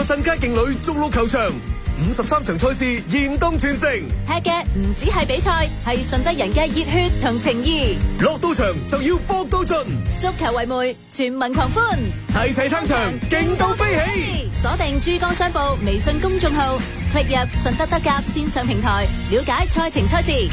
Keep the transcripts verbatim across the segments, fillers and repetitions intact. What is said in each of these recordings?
個鎮街勁旅逐鹿球場，五十三場賽事現當全城。 踢嘅唔止係比賽，係順德人嘅熱血同情誼。 落到場就要搏到盡， 足球為媒，全民狂歡， 齊齊撐場，勁到飛起。 鎖定珠江商報微信公眾號，click入順德德甲線上平台，了解賽程賽事。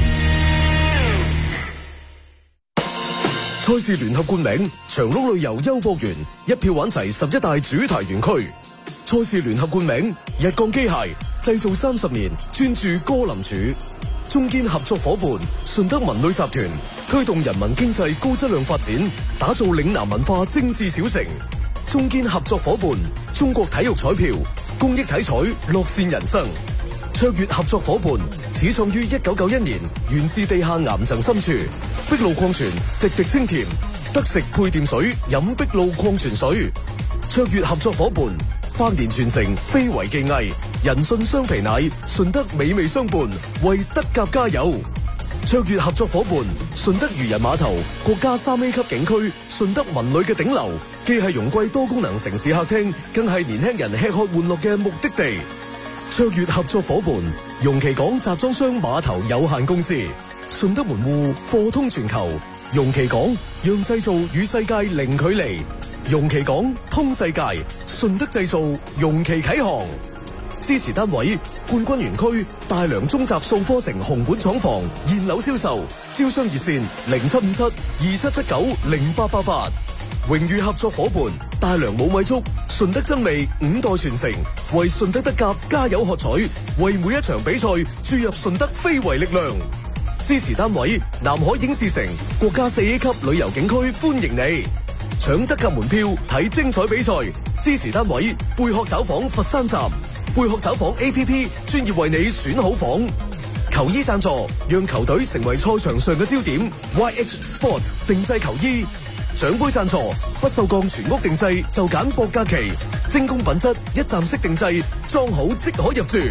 賽事聯合冠名長隆旅遊優博園，一票玩齊十一大主題園區。賽事聯合冠名日鋼機械，製造三十年，專注歌林柱。中堅合作伙伴順德文旅集團，驅動人民經濟高質量發展，打造嶺南文化精緻小城。中堅合作伙伴中國體育彩票，公益體彩，樂善人生。卓越合作伙伴始創於一九九一年，源自地下岩層深處。碧露礦泉，滴滴清甜，得食配電水，飲碧露礦泉水。卓越合作伙伴百年傳承，非遺技藝，人信雙皮奶，順德美味相伴，為德甲加油。卓越合作伙伴順德漁人碼頭，國家三 A 級景區，順德文旅嘅頂流，既係容桂多功能城市客廳，更係年輕人吃喝玩樂嘅目的地。卓越合作伙伴容其港集裝箱碼頭有限公司，順德門戶貨通全球，容其港讓製造與世界零距離，容其港通世界，順德製造，容其啟航。支持單位冠軍園區大良中集數科城紅本廠房現樓銷售，招商熱線零七五七二七七九零八八八。榮譽合作伙伴大良冇米粥，順德真味五代傳承，為順德德甲加油喝彩，為每一場比賽注入順德非遺力量。支持單位南海影視城國家四 A 級旅遊景區歡迎你，搶德甲門票睇精彩比賽。支持單位貝殼找房佛山站，貝殼找房 A P P 專業為你選好房。球衣贊助讓球隊成為賽場上嘅焦點 ，Y H Sports 定製球衣。獎杯贊助不鏽鋼全屋定製，就揀博格奇，精工品質，一站式定製，裝好即可入住。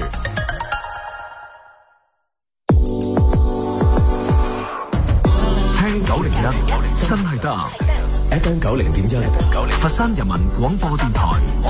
聽九零一真係得 ，F M 九零點一，佛山人民廣播電台。